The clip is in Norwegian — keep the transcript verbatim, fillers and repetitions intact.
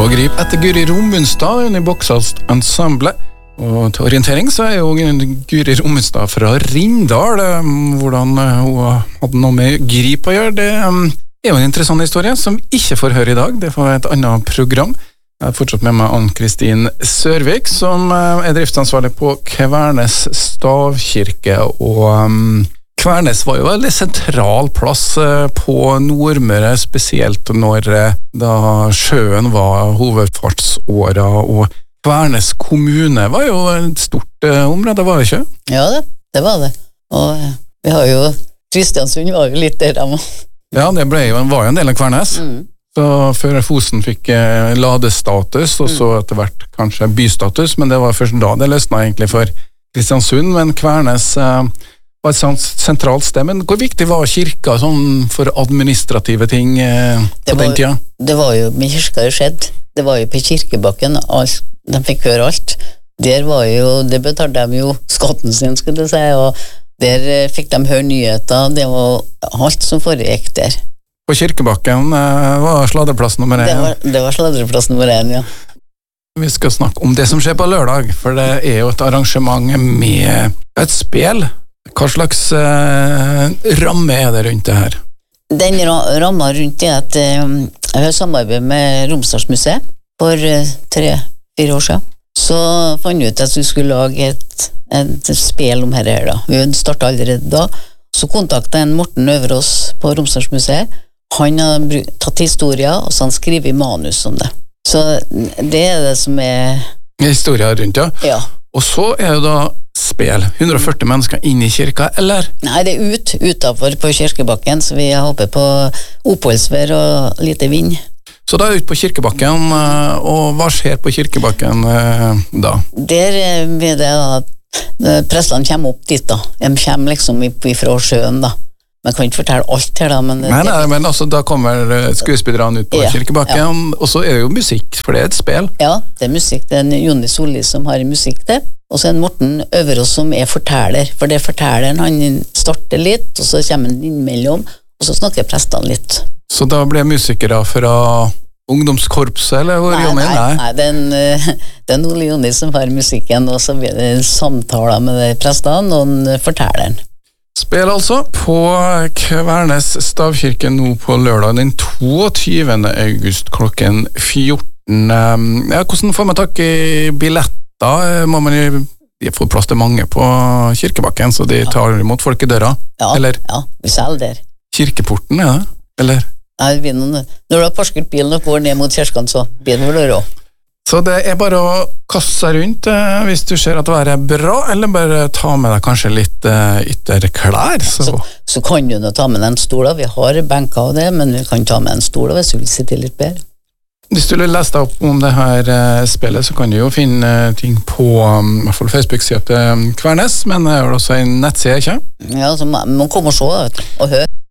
Og grip etter Guri Romundstad under Boksast Ensemble. Og til orientering så er jo Guri Romundstad fra Rindal. Hvordan hun hadde noe med grip å gjøre, det er jo en interessant historie som vi ikke får høre i dag. Det får et annet program. Jeg har fortsatt med meg Ann-Kristin Sørvik, som er driftsansvarlig på Kvernes stavkirke, og um, Kvernes var jo veldig sentral plass på Nordmøre, spesielt når da sjøen var hovedfartsåra, og Kvernes kommune var jo et stort område, var det ikke? Ja, det, det var det. Og vi har jo, Kristiansund var jo litt der da. Ja, det ble jo, var jo en del av Kvernes. Mm. Så før Fosen fikk ladestatus, og så etter hvert kanskje bystatus, men det var først da det løsnet egentlig for Kristiansund, men Kvernes var et sånt sentralt sted. Men hvor viktig var kirka sånn for administrative ting eh, på var, den tida? Det var jo med kirka det skjedde. Det var jo på kirkebakken, alt, de fikk høre alt. Der var jo, det betalte de jo skatten sin, skulle jeg si, og der fikk de høre nyheter. Det var alt som foregikk der. På kirkebakken eh, var sladreplass nummer én. Det var, det var sladreplass nummer én, ja. Vi skal snakke om det som skjer på lørdag, for det er jo et arrangement med et spil. Hva slags eh, ramme er det rundt det her? Den ramma rundt det at eh, jeg har samarbeid med Romsdalsmuseet for eh, tre-fire år siden. Så fant vi ut at vi skulle lage et, et spil om her her da. Vi startet allerede da. Så kontaktet en Morten Øverås på Romsdalsmuseet. Han har tatt historier, og så han skriver i manus om det. Så det er det som er... Historier rundt, ja. Ja. Og så er det da spil. hundre og førti mennesker inn i kirka, eller? Nei, det er ut, utenfor på kirkebakken, så vi håper på oppholdsvær og lite vind. Så da er det ut på kirkebakken, og hva skjer på kirkebakken da? Der er det at prestene kommer opp dit da. De kommer liksom fra sjøen da. Man kan ikke fortelle alt her da, men... Nei, nei, men altså, da kommer skuespillerne ut på ja, kirkebakken, ja. Og så er det jo musikk, for det er et spill. Ja, det er musikk. Det er Jonny Solli som har musikk der, og så er det Morten Øverås som er forteller, for det er fortelleren, han starter litt, og så kommer han innimellom, og så snakker prestene litt. Så da blir musikere fra ungdomskorpset, eller hvor Jonny? Nei, nei, nei, det er, en, det er Ole Jonny som har musikken, og så blir det samtaler med de prestene, og fortelleren. Spill altså på Kvernes stavkirke nå på lørdag den toogtyvende august klokken fjorten. Ja, hvordan får man tak i billetter? Må man jo de får plass til mange på kirkebakken, så de tar imot folk i døra? Ja, eller? Ja, vi selger der. Kirkeporten, ja, eller? Nei, noen, når du har parskert bilen og går ned mot kirken, så blir det vel døra. Så det er bare å kaste seg rundt eh, hvis du ser at det er bra, eller bare ta med deg kanskje litt eh, ytterklær. Så. Så, så kan du nå ta med deg en stol, vi har benker av det, men vi kan ta med en stol hvis du vil sitte litt bedre. Hvis du vil lese deg opp om det her eh, spillet, så kan du jo finne eh, ting på um, i hvert fall Facebook-siden til Kvernes, men det er også en nettside, ikke? Ja, så man må komme og se, vet du, og høre.